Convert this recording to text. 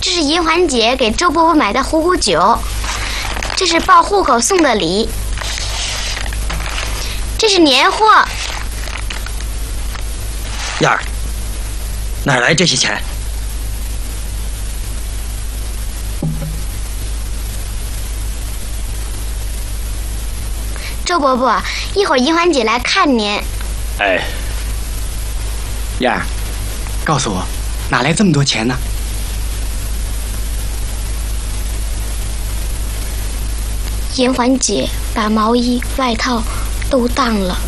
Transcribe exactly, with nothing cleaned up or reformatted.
这是银环姐给周伯伯买的虎骨酒，这是报户口送的礼，这是年货。 燕儿，哪儿来这些钱？ 周伯伯，一会儿银环姐来看您。 哎， 燕儿，告诉我，哪来这么多钱呢？ 银环姐把毛衣、外套都当了。